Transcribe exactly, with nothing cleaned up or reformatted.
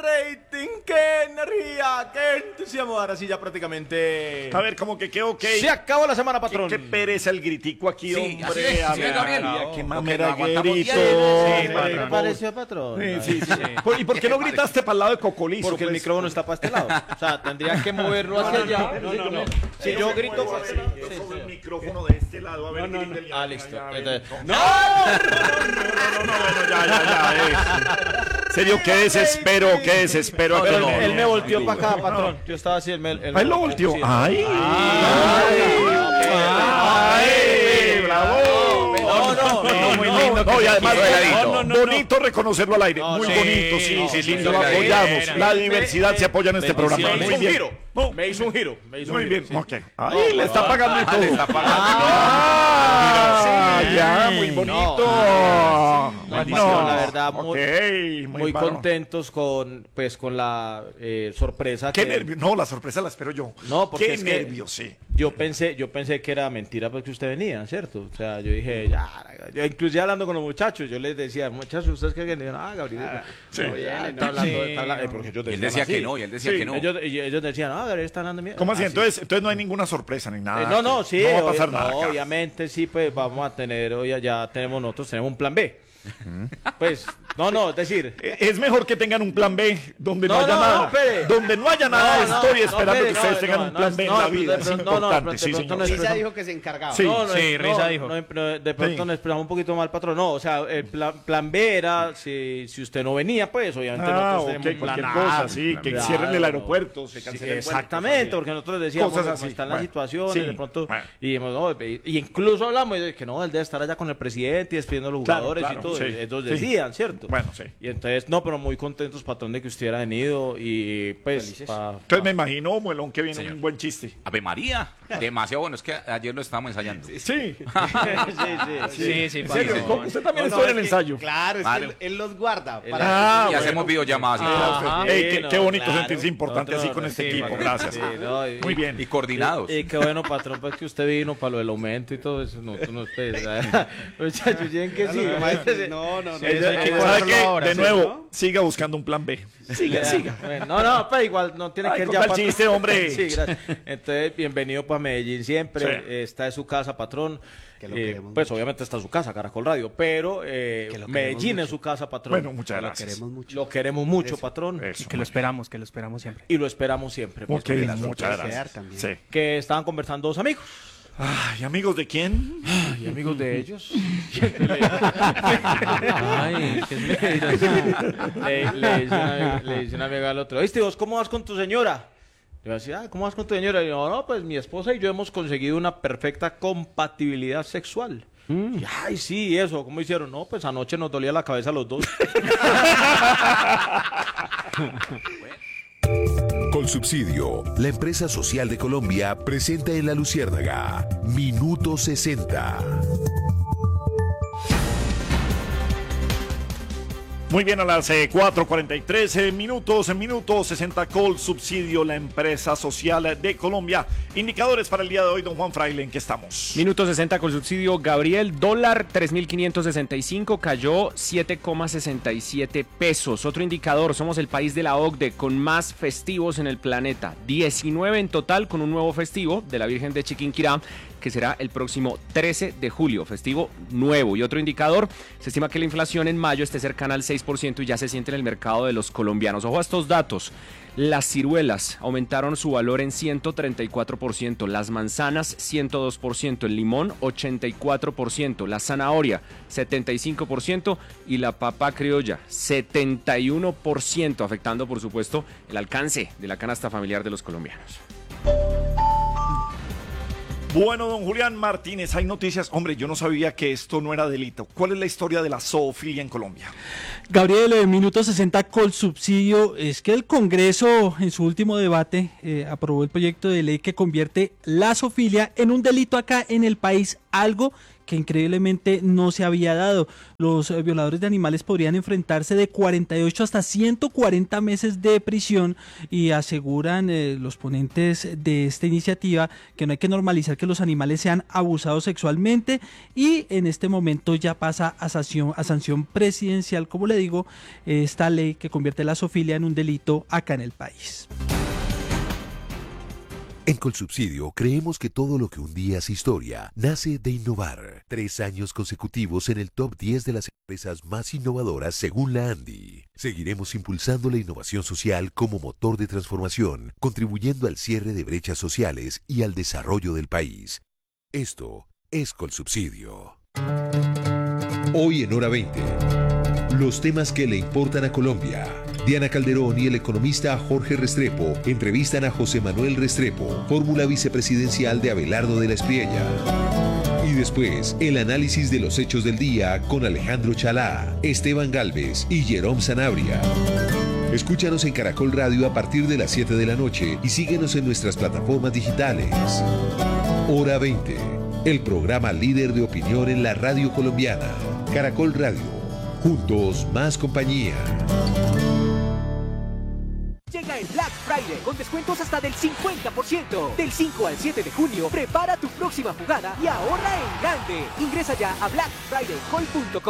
rating, qué energía, qué entusiasmo. Ahora sí, ya prácticamente. A ver, como que qué ok. Se acabó la semana, patrón. Qué, qué pereza el gritico aquí, Sí, hombre. así es, A sí, ver, Gabriel. María, qué No, mamera porque no que aguantamos grito. bien. ¿Qué le Patrón. pareció, patrón? Sí, sí, sí. Por- ¿Y por qué no gritaste para el lado de Cocolizo? Porque el pues? micrófono está para este lado. O sea, tendría que moverlo hacia allá. No, no, no. Si yo grito, muevo pues, así, sí, yo sí, cojo sí. el micrófono de este lado, a ver, No, no, grítele no. allá, Ah, listo. allá, a ver. Entonces- No, no, no, no, no, bueno, ya, ya, ya. eh. En serio, qué desespero, qué desespero. No, acá. Pero no, él, no, él me no, volteó no, para acá, no. patrón. Yo estaba así, él me. Él, Ahí lo volteó. sí. Ay, Ay, ay, bravo. No, no, no, muy no, lindo. No, y además, quedó heladito. no, no, no, bonito reconocerlo al aire. No, Muy sí, bonito, sí, no, sí, sí, lindo. sí, Lo sí, apoyamos. sí, La sí, diversidad sí, se apoya en este programa. Me hizo Muy un bien. giro. No, Me hizo un giro. Me hizo muy un bien. giro. Ok. Ay, le está pagando y Ah, le todo. está pagando. Ah, ya, muy bonito. No, no, la verdad, muy, Ok, muy bárbaro. contentos con, pues, con la eh, sorpresa. Qué que- nervios. No, la sorpresa la espero yo. No, porque Qué es que nervios, sí. yo pensé, yo pensé que era mentira porque usted venía, ¿cierto? O sea, yo dije, ya, yo inclusive hablando con los muchachos, yo les decía, muchachos, ¿ustedes qué vienen? Ah, Gabriel, sí. no, ya, está hablando, está hablando, eh, porque ellos Y él decían decía así. que no, y él decía Sí. que no. Ellos, y ellos decían, ah, Gabriel está hablando mierda. ¿Cómo así? Ah, sí. Entonces, entonces no hay ninguna sorpresa ni nada. Eh, no, no, sí, No va a pasar obvia- nada. no, acá. obviamente sí, pues vamos a tener, hoy ya tenemos nosotros, tenemos un plan B. Pues, no, no, es decir, Eh, Es mejor que tengan un plan B donde no, No, haya no, nada. no, espere. Donde no haya nada, No, no, estoy no, esperando espere, que ustedes no, tengan no, un plan no, B en no, la de vida. Es pronto- no, no, importante, de sí, pronto no señor. es- Risa dijo que se encargaba. Sí. no, no, sí, no, Risa no, dijo. no, no, de pronto Sí. nos expresamos un poquito mal, patrón. No, o sea, el plan, plan B era si, si usted no venía, pues obviamente Ah, nosotros ok, tenemos un plan cualquier A. cosa, sí, que Claro. cierren el aeropuerto, se Sí, cancelen vuelos, exactamente, cosas porque nosotros decíamos Cosas cómo así, están bueno, las situaciones, sí, de pronto, bueno. y, dijimos, no, y, y incluso hablamos de que no, él debe estar allá con el presidente y despidiendo a los Claro, jugadores claro, y todo, sí, y ellos sí. decían, ¿cierto? Bueno, sí. Y entonces, no, pero muy contentos, patrón, de que usted hubiera venido y pues... pa- Entonces me imagino, Muelón, que viene Señor. un buen chiste. Ave María, demasiado bueno. Es que ayer lo estábamos ensayando. Sí. sí, sí, Sí, sí, ¿En serio? Paco. ¿Cómo? Usted también No, estuvo no, en el es que- ensayo. Claro, es Claro. que él, él los guarda. Él- Para Ah, y bueno. hacemos videollamadas y todo. Ajá. Ey, Sí, qué, no, qué bonito claro. sentirse importante así con este Sí, equipo. Paco. Gracias. Sí, no, y- Muy bien. Y coordinados. Y, y qué bueno, patrón, pues que usted vino para lo del aumento y todo eso. No, tú no esperes. Muchachos, lleguen que sí. Maestro, no, no, no. Sí, Ella- eso hay que ¿sabe guardarlo qué? ahora, De sí, nuevo, ¿no? siga buscando un plan B. Siga, siga. Bueno, no, no, pero igual no tiene Ay, que ir con ya tal patrón. chiste, hombre. Sí, gracias. Entonces, bienvenido para Medellín siempre. Sí. Eh, Está en su casa, patrón. Que lo Eh, queremos pues mucho. obviamente está en su casa, Caracol Radio, pero eh, Que lo queremos Medellín mucho. es su casa, patrón. Bueno, muchas Lo gracias. queremos mucho. Lo queremos mucho, Eso. patrón. Eso. Que lo esperamos, que lo esperamos siempre. Y lo esperamos siempre. pues, Ok, porque la muchas sorpresa- gracias. también. Sí. Que estaban conversando dos amigos. Ay, amigos de quién? Y amigos de ellos. Ay, qué le, le dice una amiga, le dice una amiga al otro, ¿viste vos cómo vas con tu señora? Le decía, ah, ¿cómo vas con tu señora? Y yo, no, pues mi esposa y yo hemos conseguido una perfecta compatibilidad sexual. Y, ay, sí, eso, ¿cómo hicieron? No, pues anoche nos dolía la cabeza a los dos. Colsubsidio, la empresa social de Colombia, presenta en La Luciérnaga Minuto sesenta. Muy bien, a las eh, cuatro cuarenta y tres eh, minutos, en minutos sesenta Colsubsidio, la empresa social de Colombia. Indicadores para el día de hoy, don Juan Fraile, ¿en qué estamos? Minuto sesenta con subsidio, Gabriel, dólar tres mil quinientos sesenta y cinco, cayó siete coma sesenta y siete pesos. Otro indicador, somos el país de la O C D E con más festivos en el planeta, diecinueve en total, con un nuevo festivo de la Virgen de Chiquinquirá, que será el próximo trece de julio, festivo nuevo. Y otro indicador, se estima que la inflación en mayo esté cercana al seis por ciento y ya se siente en el mercado de los colombianos. Ojo a estos datos. Las ciruelas aumentaron su valor en ciento treinta y cuatro por ciento, las manzanas ciento dos por ciento, el limón ochenta y cuatro por ciento, la zanahoria setenta y cinco por ciento y la papa criolla setenta y uno por ciento, afectando por supuesto el alcance de la canasta familiar de los colombianos. Bueno, don Julián Martínez, hay noticias. Hombre, yo no sabía que esto no era delito. ¿Cuál es la historia de la zoofilia en Colombia? Gabriel, en minuto sesenta Colsubsidio, es que el Congreso en su último debate eh, aprobó el proyecto de ley que convierte la zoofilia en un delito acá en el país, algo que increíblemente no se había dado. Los eh, violadores de animales podrían enfrentarse de cuarenta y ocho hasta ciento cuarenta meses de prisión y aseguran eh, los ponentes de esta iniciativa que no hay que normalizar que los animales sean abusados sexualmente y en este momento ya pasa a sanción, a sanción presidencial, como le digo, esta ley que convierte la zoofilia en un delito acá en el país. En Colsubsidio creemos que todo lo que un día es historia nace de innovar. Tres años consecutivos en el top diez de las empresas más innovadoras según la ANDI. Seguiremos impulsando la innovación social como motor de transformación, contribuyendo al cierre de brechas sociales y al desarrollo del país. Esto es Colsubsidio. Hoy en Hora veinte, los temas que le importan a Colombia. Diana Calderón y el economista Jorge Restrepo entrevistan a José Manuel Restrepo, fórmula vicepresidencial de Abelardo de la Espriella. Y después, el análisis de los hechos del día con Alejandro Chalá, Esteban Galvez y Jerome Sanabria. Escúchanos en Caracol Radio a partir de las siete de la noche y síguenos en nuestras plataformas digitales. Hora veinte, el programa líder de opinión en la radio colombiana. Caracol Radio, juntos más compañía. Llega el Black Friday con descuentos hasta del cincuenta por ciento. Del cinco al siete de junio, prepara tu próxima jugada y ahorra en grande. Ingresa ya a black friday call punto com.